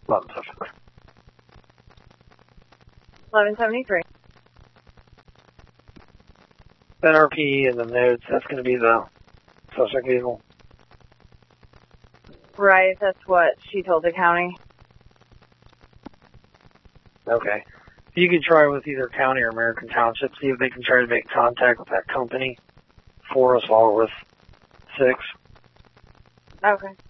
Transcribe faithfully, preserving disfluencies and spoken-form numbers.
eleven seventy-three. eleven seventy-three. N R P and the notes, that's going to be the suspect vehicle. Right, that's what she told the county. Okay. You could try with either county or American Township, see if they can try to make contact with that company for us while we're with six. Okay.